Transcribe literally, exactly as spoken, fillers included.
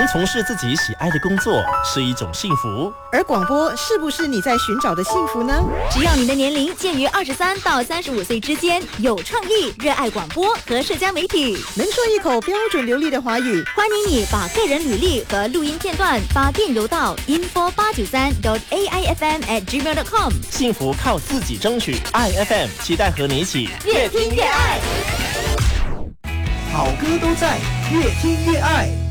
能从事自己喜爱的工作是一种幸福， 而广播是不是你在寻找的幸福呢？ 只要你的年龄介于二十三到三十五岁之间，有创意，热爱广播和社交媒体， 能说一口标准流利的华语， 欢迎你把个人履历和录音片段发电邮到 info 八九三 dot a i f m at gmail dot com。 幸福靠自己争取。I F M 期待和你一起越听越爱。 好歌都在，越听越爱。